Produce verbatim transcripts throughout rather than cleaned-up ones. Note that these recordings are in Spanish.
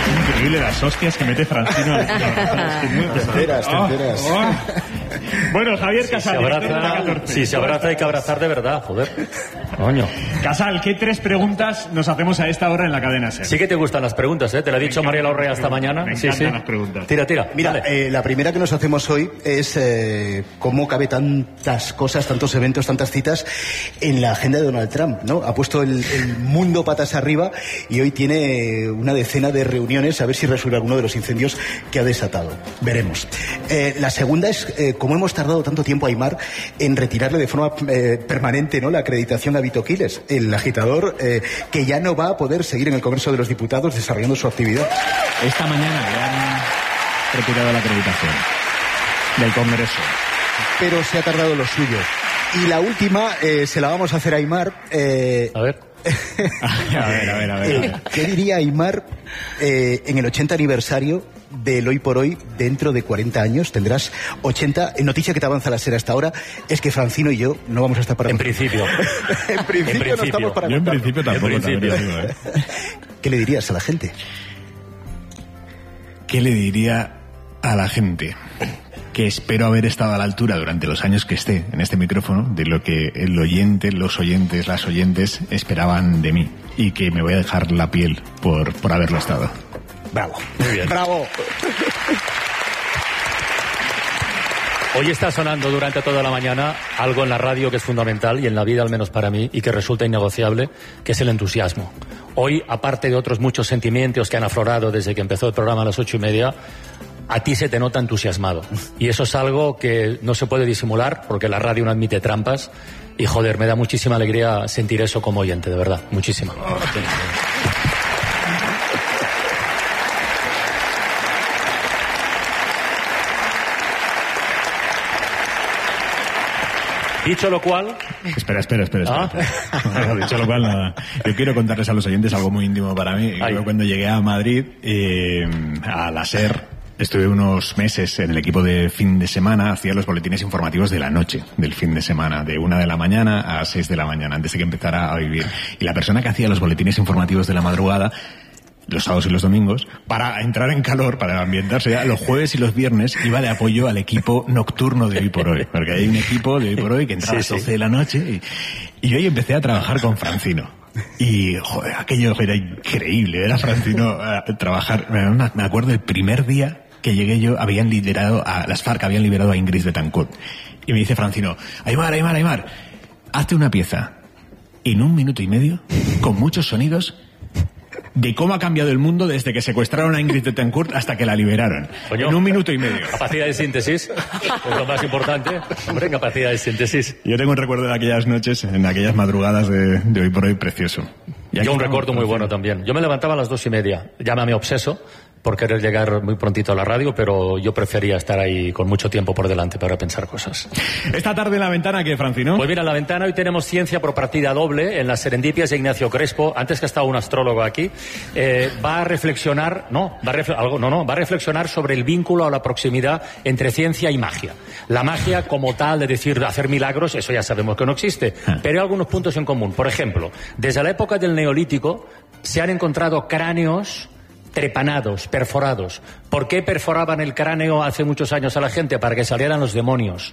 Increíble las hostias que mete Francino. Terceras, terceras. Oh, oh. Bueno, Javier Si Casal. se abraza, si se abraza hay que abrazar de verdad, joder. Coño. Casal, ¿qué tres preguntas nos hacemos a esta hora en la cadena SER? Sí que te gustan las preguntas, ¿eh? Te lo ha dicho María Larrea esta mañana. Me Sí, encantan sí. las preguntas. Tira, tira. Mira, eh, la primera que nos hacemos hoy es eh, cómo cabe tantas cosas, tantos eventos, tantas citas en la agenda de Donald Trump, ¿no? Ha puesto el, el mundo patas arriba y hoy tiene una decena de reuniones a ver si resuelve alguno de los incendios que ha desatado. Veremos. Eh, la segunda es eh, cómo hemos tardado tanto tiempo, Aimar, en retirarle de forma eh, permanente, ¿no?, la acreditación a Vito Quiles, el agitador eh, que ya no va a poder seguir en el Congreso de los Diputados desarrollando su actividad. Esta mañana le han retirado la acreditación del Congreso. Pero se ha tardado lo suyo. Y la última eh, se la vamos a hacer a Aimar. Eh, A ver. A ver, a ver, a ver. eh, ¿Qué diría Aimar eh, en el ochenta aniversario del Hoy por Hoy dentro de cuarenta años? Tendrás ochenta. En noticia que te avanza la SER hasta ahora es que Francino y yo no vamos a estar para... En principio. en principio En no principio. estamos para Yo en contarlo. principio tampoco. En principio. también lo digo, ¿eh? ¿Qué le dirías a la gente? ¿Qué le diría a la gente? Que espero haber estado a la altura durante los años que esté en este micrófono de lo que el oyente, los oyentes, las oyentes esperaban de mí, y que me voy a dejar la piel por, por haberlo estado. Bravo. Muy bien. Bravo. Hoy está sonando durante toda la mañana algo en la radio que es fundamental y en la vida, al menos para mí, y que resulta innegociable, que es el entusiasmo. Hoy, aparte de otros muchos sentimientos que han aflorado desde que empezó el programa a las ocho y media, a ti se te nota entusiasmado. Y eso es algo que no se puede disimular, porque la radio no admite trampas. Y joder, me da muchísima alegría sentir eso como oyente, de verdad. Muchísima. Dicho lo cual... Espera, espera, espera. espera. ¿Ah? No, dicho lo cual, nada. Yo quiero contarles a los oyentes algo muy íntimo para mí. Ay. Yo cuando llegué a Madrid, eh, a la SER, estuve unos meses en el equipo de fin de semana, hacía los boletines informativos de la noche, del fin de semana, de una de la mañana a seis de la mañana, antes de que empezara a vivir. Y la persona que hacía los boletines informativos de la madrugada, los sábados y los domingos, para entrar en calor, para ambientarse ya, los jueves y los viernes iba de apoyo al equipo nocturno de Hoy por Hoy, porque hay un equipo de Hoy por Hoy que entra Sí, a las sí. doce de la noche y, y yo ahí empecé a trabajar con Francino. Y, joder, aquello era increíble, era Francino a trabajar. Me acuerdo el primer día que llegué yo, habían liberado a, las FARC habían liberado a Ingrid Betancourt. Y me dice Francino, Aimar, Aimar, Aimar, hazte una pieza en un minuto y medio, con muchos sonidos, de cómo ha cambiado el mundo desde que secuestraron a Ingrid Betancourt hasta que la liberaron. Coño. En un minuto y medio. Capacidad de síntesis, es lo más importante. Hombre, capacidad de síntesis. Yo tengo un recuerdo de aquellas noches, en aquellas madrugadas de, de Hoy por Hoy, precioso. Y aquí Yo un estamos, recuerdo muy Francino. bueno también. Yo me levantaba a las dos y media. Llámame obseso por querer llegar muy prontito a la radio, pero yo prefería estar ahí con mucho tiempo por delante para pensar cosas. Esta tarde en la ventana, ¿qué, Francino? Pues mira, en la ventana hoy tenemos ciencia por partida doble en las serendipias de Ignacio Crespo. Antes que ha estado un astrólogo aquí, eh, va a reflexionar, no, va a refle- algo, no, no, va a reflexionar sobre el vínculo o la proximidad entre ciencia y magia. La magia como tal, de decir, hacer milagros, eso ya sabemos que no existe, pero hay algunos puntos en común. Por ejemplo, desde la época del Neolítico se han encontrado cráneos trepanados, perforados. ¿Por qué perforaban el cráneo hace muchos años a la gente? Para que salieran los demonios.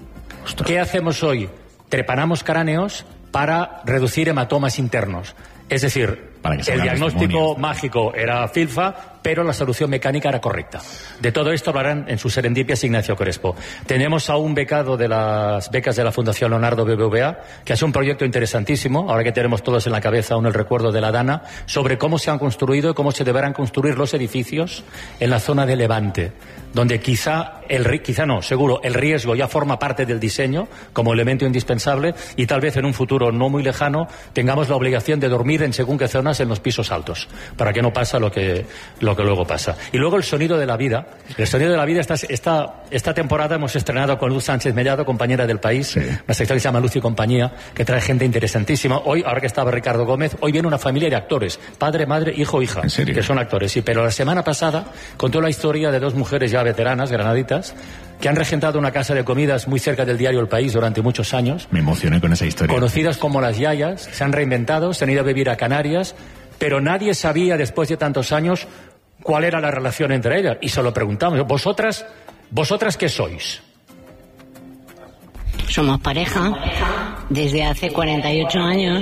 ¿Qué hacemos hoy? Trepanamos cráneos para reducir hematomas internos. Es decir, Para que el salgan los diagnóstico demonios. mágico era filfa, pero la solución mecánica era correcta. De todo esto hablarán en sus serendipias Ignacio Crespo. Tenemos a un becado de las becas de la Fundación Leonardo B B V A, que hace un proyecto interesantísimo, ahora que tenemos todos en la cabeza aún el recuerdo de la Dana, sobre cómo se han construido y cómo se deberán construir los edificios en la zona de Levante, donde quizá, el, ri- quizá no, seguro, el riesgo ya forma parte del diseño como elemento indispensable y tal vez en un futuro no muy lejano tengamos la obligación de dormir en según qué zonas en los pisos altos, para que no pasa lo que, lo que luego pasa. Y luego el sonido de la vida. El sonido de la vida, esta, esta, esta temporada hemos estrenado con Luz Sánchez Mellado, compañera del País, Sí. una sección que se llama Luz y Compañía, que trae gente interesantísima. Hoy, ahora que estaba Ricardo Gómez, hoy viene una familia de actores, padre, madre, hijo, hija, ¿En serio? que son actores, sí. Pero la semana pasada contó la historia de dos mujeres ya veteranas, granaditas, que han regentado una casa de comidas muy cerca del diario El País durante muchos años, Me emocioné con esa historia. conocidas como las yayas, se han reinventado, se han ido a vivir a Canarias, pero nadie sabía después de tantos años cuál era la relación entre ellas. Y se lo preguntamos, ¿vosotras, vosotras qué sois? Somos pareja desde hace cuarenta y ocho años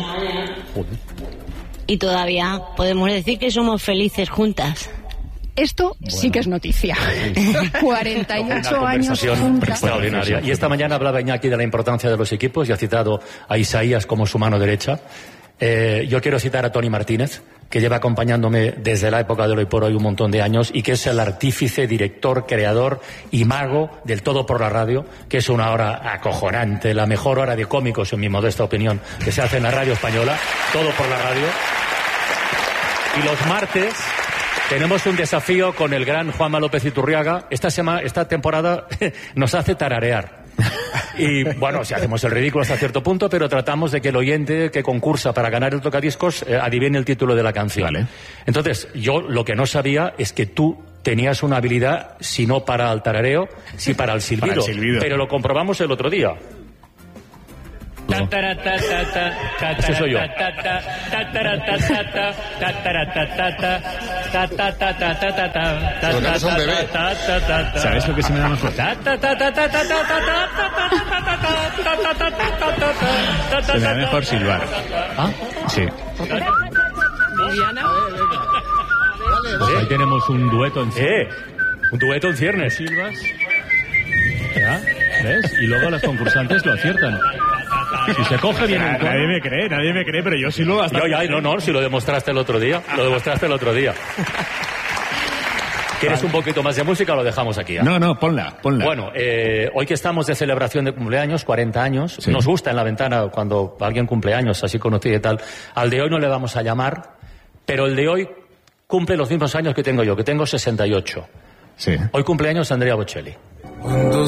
y todavía podemos decir que somos felices juntas. Esto bueno. sí que es noticia. cuarenta y ocho años juntas. Extraordinaria. Y esta mañana hablaba Iñaki de la importancia de los equipos y ha citado a Isaías como su mano derecha. Eh, yo quiero citar a Tony Martínez, que lleva acompañándome desde la época del Hoy por Hoy un montón de años y que es el artífice, director, creador y mago del Todo por la Radio, que es una hora acojonante, la mejor hora de cómicos, en mi modesta opinión, que se hace en la radio española, Todo por la Radio. Y los martes tenemos un desafío con el gran Juanma López Iturriaga. Esta semana, esta temporada nos hace tararear. Y bueno, si hacemos el ridículo hasta cierto punto, pero tratamos de que el oyente que concursa para ganar el tocadiscos eh, adivine el título de la canción. Vale. Entonces, yo lo que no sabía es que tú tenías una habilidad, si no para el tarareo, si para el silbido. Para el silbido. Pero lo comprobamos el otro día. No. Ese soy yo. Un bebé. ¿Sabes lo que se me da mejor? Se me da mejor silbar. ¿Ah? Sí. Pues ahí tenemos un dueto en ciernes. Eh, un dueto en ciernes. Silbas. ¿Ya? ¿Ves? Y luego las concursantes lo aciertan. Si se coge bien el tono. Nadie me cree, nadie me cree, pero yo sí lo bastante. Yo, ya, no, no, si lo demostraste el otro día. Lo demostraste el otro día. ¿Quieres un poquito más de música o lo dejamos aquí? ¿eh? No, no, ponla, ponla. Bueno, eh, hoy que estamos de celebración de cumpleaños, cuarenta años, sí. Nos gusta en la ventana cuando alguien cumple años, así conocido y tal. Al de hoy no le vamos a llamar, pero el de hoy cumple los mismos años que tengo yo, que tengo sesenta y ocho. Sí. Hoy cumpleaños Andrea Bocelli.